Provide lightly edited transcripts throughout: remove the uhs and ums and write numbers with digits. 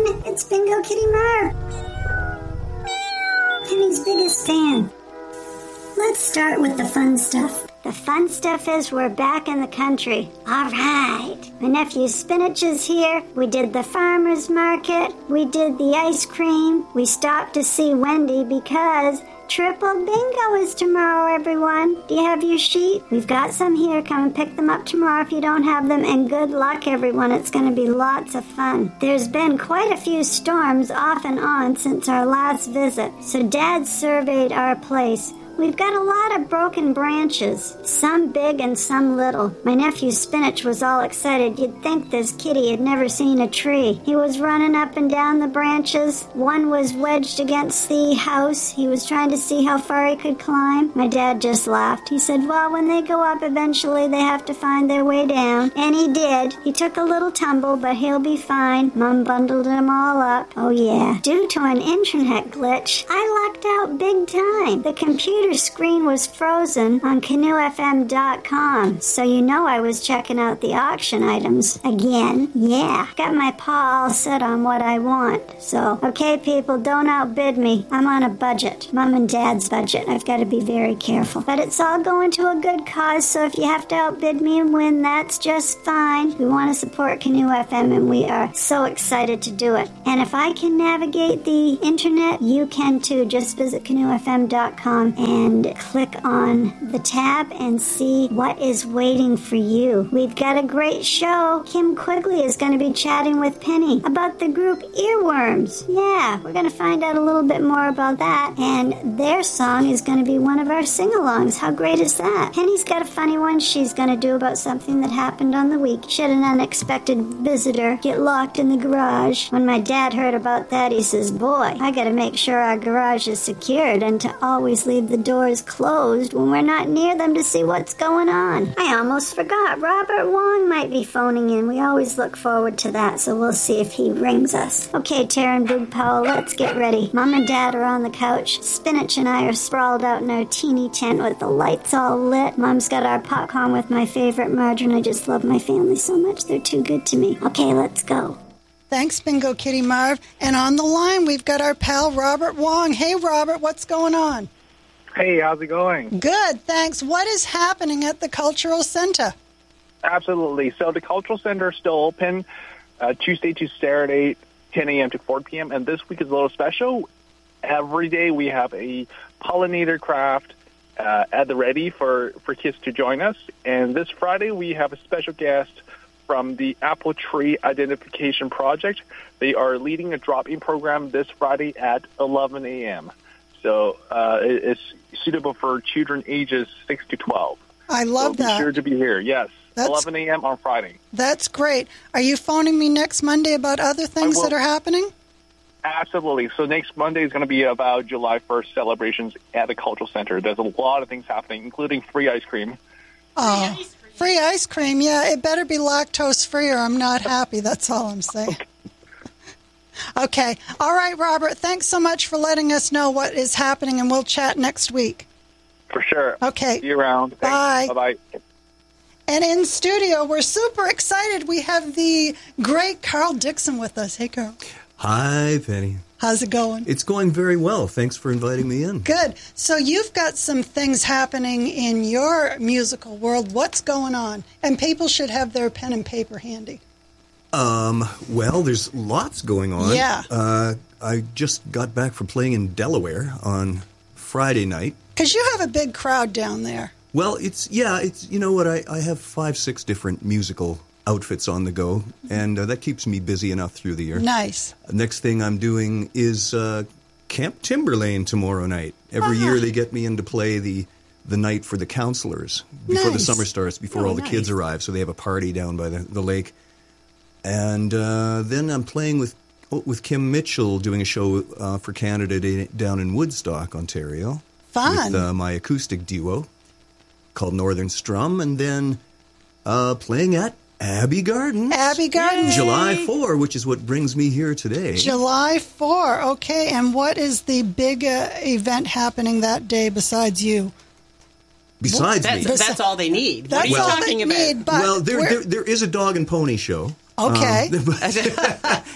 everyone. It's Bingo Kitty Marv. Penny's biggest fan. Let's start with the fun stuff. The fun stuff is we're back in the country. All right. My nephew Spinach is here. We did the farmer's market. We did the ice cream. We stopped to see Wendy because Triple Bingo is tomorrow, everyone. Do you have your sheet? We've got some here. Come and pick them up tomorrow if you don't have them. And good luck, everyone. It's going to be lots of fun. There's been quite a few storms off and on since our last visit. So Dad surveyed our place. We've got a lot of broken branches, some big and some little. My nephew Spinach was all excited. You'd think this kitty had never seen a tree. He was running up and down the branches. One was wedged against the house. He was trying to see how far he could climb. My dad just laughed. He said, well, when they go up, eventually they have to find their way down. And he did. He took a little tumble, but he'll be fine. Mom bundled him all up. Oh, yeah. Due to an internet glitch, I lucked out big time. The computer screen was frozen on canoefm.com, so you know I was checking out the auction items again. Yeah, got my paw all set on what I want. So, okay, people, don't outbid me. I'm on a budget. Mom and Dad's budget. I've got to be very careful. But it's all going to a good cause, so if you have to outbid me and win, that's just fine. We want to support Canoe FM, and we are so excited to do it. And if I can navigate the internet, you can too. Just visit canoefm.com and click on the tab and see what is waiting for you. We've got a great show. Kim Quigley is going to be chatting with Penny about the group Earworms. Yeah, we're going to find out a little bit more about that. And their song is going to be one of our sing-alongs. How great is that? Penny's got a funny one she's going to do about something that happened on the week. She had an unexpected visitor get locked in the garage. When my dad heard about that, he says, boy, I got to make sure our garage is secured and to always leave the doors closed when we're not near them to see what's going on. I almost forgot. Robert Wong might be phoning in. We always look forward to that, so we'll see if he rings us. Okay, Tara and Big Powell, let's get ready. Mom and Dad are on the couch. Spinach and I are sprawled out in our teeny tent with the lights all lit. Mom's got our popcorn with my favorite margarine. I just love my family so much. They're too good to me. Okay, let's go. Thanks, Bingo Kitty Marv. And on the line, we've got our pal Robert Wong. Hey, Robert, what's going on? Hey, how's it going? Good, thanks. What is happening at the Cultural Center? Absolutely. So the Cultural Center is still open Tuesday to Saturday, 10 a.m. to 4 p.m. And this week is a little special. Every day we have a pollinator craft at the ready for kids to join us. And this Friday we have a special guest from the Apple Tree Identification Project. They are leading a drop-in program this Friday at 11 a.m. So it's suitable for children ages 6 to 12. I love that. Be sure to be here. Yes, 11 a.m. on Friday. That's great. Are you phoning me next Monday about other things that are happening? Absolutely. So next Monday is going to be about July 1st celebrations at the Cultural Center. There's a lot of things happening, including free ice cream. Oh, free ice cream. Yeah, it better be lactose-free or I'm not happy. That's all I'm saying. Okay. All right, Robert. Thanks so much for letting us know what is happening, and we'll chat next week. For sure. Okay. See you around. Bye. Bye-bye. And in studio, we're super excited. We have the great Carl Dixon with us. Hey, Carl. Hi, Penny. How's it going? It's going very well. Thanks for inviting me in. Good. So you've got some things happening in your musical world. What's going on? And people should have their pen and paper handy. Well, there's lots going on. Yeah. I just got back from playing in Delaware on Friday night. Because you have a big crowd down there. Well, it's you know what, I have 5-6 different musical outfits on the go, and that keeps me busy enough through the year. Nice. Next thing I'm doing is Camp Timberlane tomorrow night. Every year they get me in to play the night for the counselors before the summer starts, before all the kids arrive, so they have a party down by the lake. And then I'm playing with Kim Mitchell, doing a show for Canada Day down in Woodstock, Ontario. Fun. With my acoustic duo called Northern Strum, and then playing at Abbey Gardens. Abbey Gardens. July 4, which is what brings me here today. July 4, okay. And what is the big event happening that day besides you? Besides me. That's all they need. That's what are you all talking they about? need, but well, there is a dog and pony show. Okay.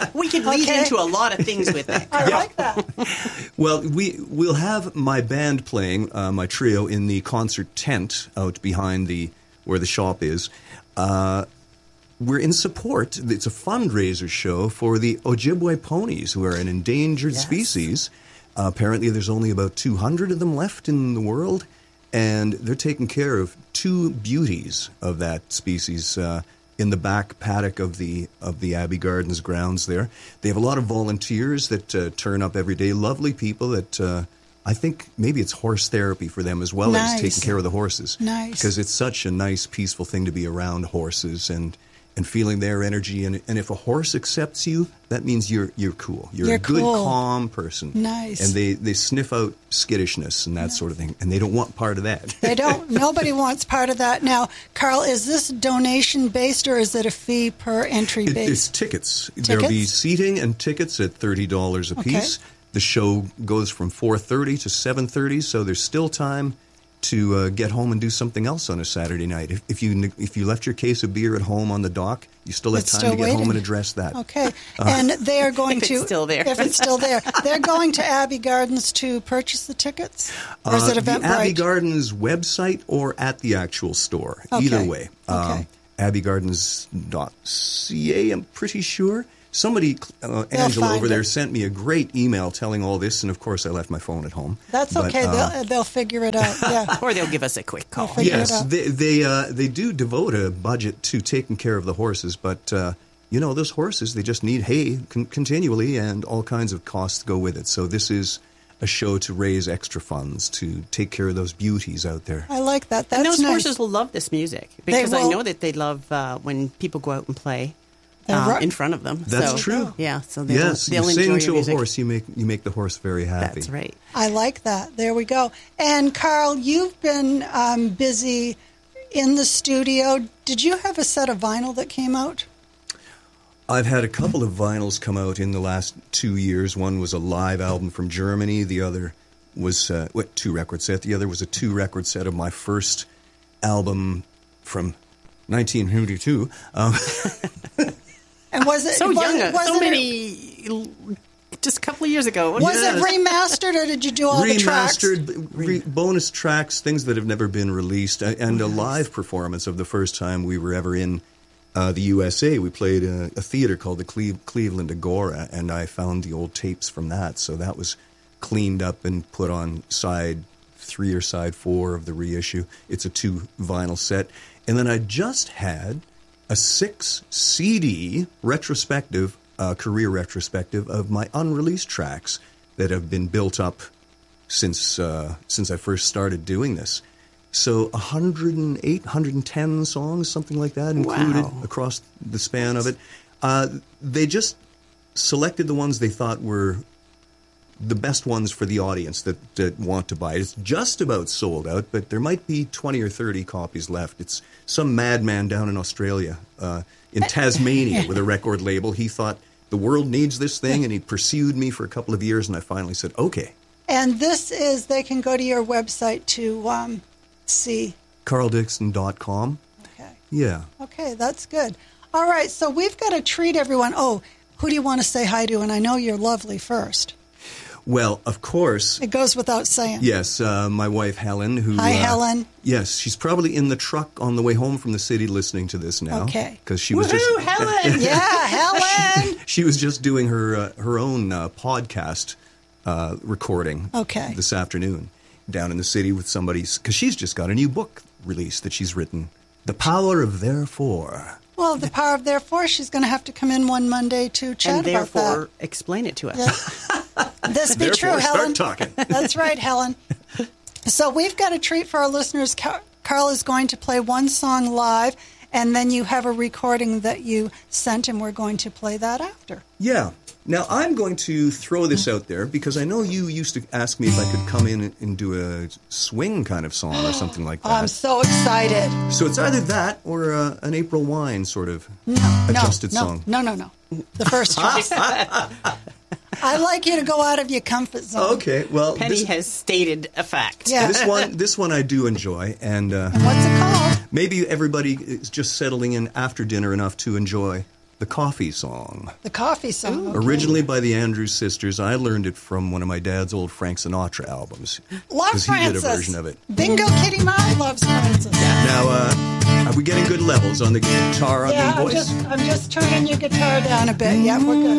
We could lead into a lot of things with it. I like that. Well, we'll have my band playing, my trio, in the concert tent out behind where the shop is. We're in support. It's a fundraiser show for the Ojibwe ponies, who are an endangered species. Apparently, there's only about 200 of them left in the world, and they're taking care of two beauties of that species in the back paddock of the Abbey Gardens grounds there. They have a lot of volunteers that turn up every day, lovely people that I think maybe it's horse therapy for them as well as taking care of the horses. Nice. Because it's such a nice, peaceful thing to be around horses and feeling their energy. And if a horse accepts you, that means you're cool. You're a good, calm person. Nice. And they sniff out skittishness and that sort of thing. And they don't want part of that. They don't. Nobody wants part of that. Now, Carl, is this donation-based or is it a fee per entry It's based? tickets. There'll be seating and tickets at $30 a piece. The show goes from 4:30 to 7:30, so there's still time to get home and do something else on a Saturday night. If you left your case of beer at home on the dock, you still have time to get home and address that. Okay. And they are going if to... it's still there. If it's still there. They're going to Abbey Gardens to purchase the tickets? Or is it Eventbrite? The Abbey Gardens website or at the actual store. Either way. AbbeyGardens.ca, I'm pretty sure. Somebody, Angela over there, sent me a great email telling all this, and of course I left my phone at home. That's okay. They'll figure it out. Yeah. Or they'll give us a quick call. Yes, they do devote a budget to taking care of the horses, but those horses, they just need hay continually, and all kinds of costs go with it. So this is a show to raise extra funds to take care of those beauties out there. I like that. That's and those nice. horses will love this music because I know that they love when people go out and play. In front of them. That's true. Yeah. So they'll sing to music. a horse. You make the horse very happy. That's right. I like that. There we go. And Carl, you've been busy in the studio. Did you have a set of vinyl that came out? I've had a couple of vinyls come out in the last 2 years. One was a live album from Germany. The other was 2-record set. The other was a 2-record set of my first album from 1992. And was it just a couple of years ago? Was it remastered, or did you do all the tracks? Remastered, bonus tracks, things that have never been released, and a live performance of the first time we were ever in the USA. We played a theater called the Cleveland Agora, and I found the old tapes from that, so that was cleaned up and put on side 3 or side 4 of the reissue. It's a 2 vinyl set. And then I just had a 6 CD retrospective, career retrospective of my unreleased tracks that have been built up since I first started doing this. So 108, 110 songs, something like that, included across the span of it. They just selected the ones they thought were the best ones for the audience that want to buy it. It's just about sold out, but there might be 20 or 30 copies left. It's some madman down in Australia, in Tasmania, with a record label. He thought the world needs this thing, and he pursued me for a couple of years, and I finally said, okay. And they can go to your website to see. CarlDixon.com. Okay. Yeah. Okay, that's good. All right, so we've got to treat everyone. Oh, who do you want to say hi to? And I know you're lovely first. Well, of course. It goes without saying. Yes, my wife, Helen. Hi, Helen. Yes, she's probably in the truck on the way home from the city listening to this now. Okay. Because she was Helen! Yeah, Helen! She was just doing her own podcast recording this afternoon down in the city with somebody, because she's just got a new book released that she's written, The Power of Therefore. Well, The Power of Therefore, she's going to have to come in one Monday to chat about that. And therefore, explain it to us. Yeah. This be true, Helen. Start talking. That's right, Helen. So we've got a treat for our listeners. Carl is going to play one song live, and then you have a recording that you sent, and we're going to play that after. Yeah. Now, I'm going to throw this out there because I know you used to ask me if I could come in and do a swing kind of song or something like that. I'm so excited. So it's either that or an April Wine sort of adjusted song. No. The first choice. I like you to go out of your comfort zone. Okay, well, Penny has stated a fact. Yeah. This one I do enjoy, and what's it called? Maybe everybody is just settling in after dinner enough to enjoy the Coffee Song. The Coffee Song. Okay. Originally by the Andrews Sisters. I learned it from one of my dad's old Frank Sinatra albums. Love Francis. Francis. He did a version of it. Bingo Kitty Mom loves Francis. Now, are we getting good levels on the guitar on the voice? I'm just turning your guitar down a bit. Yeah, we're good.